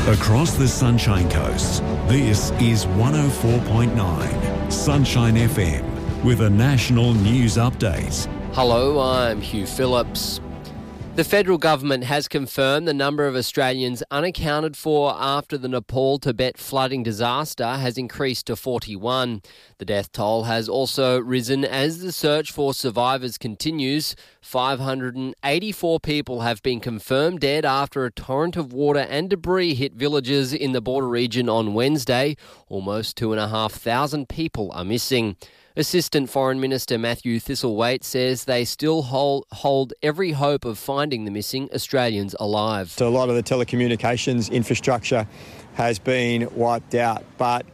Across the Sunshine Coast, this is 104.9 Sunshine FM with a national news update. Hello, I'm Hugh Phillips. The federal government has confirmed the number of Australians unaccounted for after the Nepal-Tibet flooding disaster has increased to 41. The death toll has also risen as the search for survivors continues. 584 people have been confirmed dead after a torrent of water and debris hit villages in the border region on Wednesday. Almost 2,500 people are missing. Assistant Foreign Minister Matthew Thistlethwaite says they still hold every hope of finding the missing Australians alive. So a lot of the telecommunications infrastructure has been wiped out, but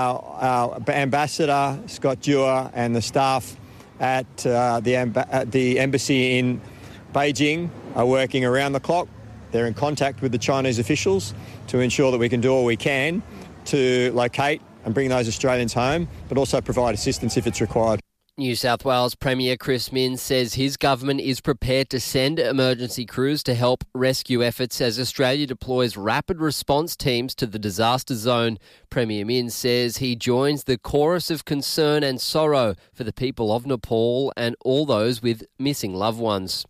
our ambassador, Scott Dewar, and the staff at the embassy in Beijing are working around the clock. They're in contact with the Chinese officials to ensure that we can do all we can to locate and bring those Australians home, but also provide assistance if it's required. New South Wales Premier Chris Minns says his government is prepared to send emergency crews to help rescue efforts as Australia deploys rapid response teams to the disaster zone. Premier Minns says he joins the chorus of concern and sorrow for the people of Nepal and all those with missing loved ones.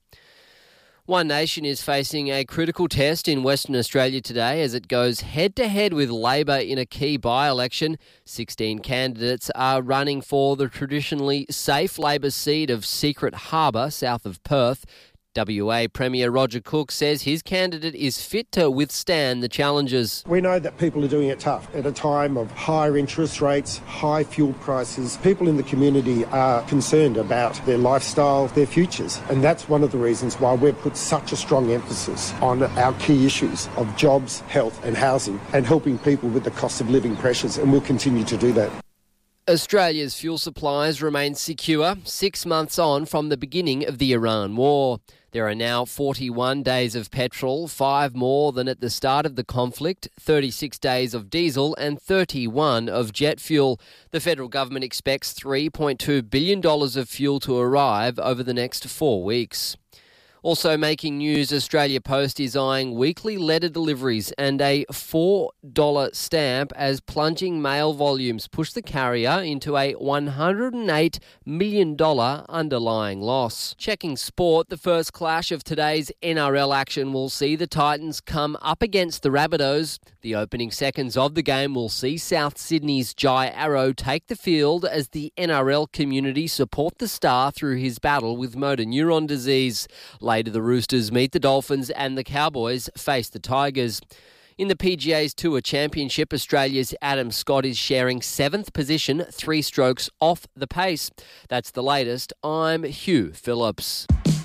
One Nation is facing a critical test in Western Australia today as it goes head-to-head with Labor in a key by-election. 16 candidates are running for the traditionally safe Labor seat of Secret Harbour, south of Perth. WA Premier Roger Cook says his candidate is fit to withstand the challenges. We know that people are doing it tough. At a time of higher interest rates, high fuel prices, people in the community are concerned about their lifestyle, their futures. And that's one of the reasons why we've put such a strong emphasis on our key issues of jobs, health and housing and helping people with the cost of living pressures. And we'll continue to do that. Australia's fuel supplies remain secure 6 months on from the beginning of the Iran war. There are now 41 days of petrol, 5 more than at the start of the conflict, 36 days of diesel and 31 of jet fuel. The federal government expects $3.2 billion of fuel to arrive over the next 4 weeks. Also making news, Australia Post is eyeing weekly letter deliveries and a $4 stamp as plunging mail volumes push the carrier into a $108 million underlying loss. Checking sport, the first clash of today's NRL action will see the Titans come up against the Rabbitohs. The opening seconds of the game will see South Sydney's Jai Arrow take the field as the NRL community support the star through his battle with motor neuron disease. Later, the Roosters meet the Dolphins and the Cowboys face the Tigers. In the PGA's Tour Championship, Australia's Adam Scott is sharing 7th position, 3 strokes off the pace. That's the latest. I'm Hugh Phillips.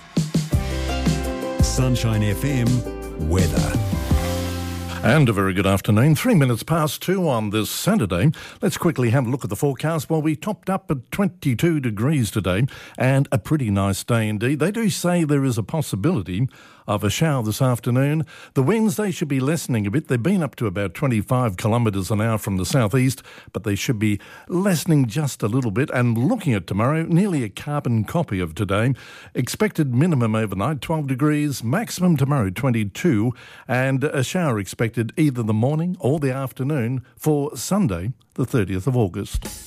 Sunshine FM weather. And a very good afternoon. 3 minutes past 2 on this Saturday. Let's quickly have a look at the forecast. Well, we topped up at 22 degrees today and a pretty nice day indeed. They do say there is a possibility of a shower this afternoon. The winds, they should be lessening a bit. They've been up to about 25 kilometres an hour from the southeast, but they should be lessening just a little bit. And looking at tomorrow, nearly a carbon copy of today. Expected minimum overnight, 12 degrees, maximum tomorrow, 22, and a shower expected either the morning or the afternoon for Sunday, the 30th of August.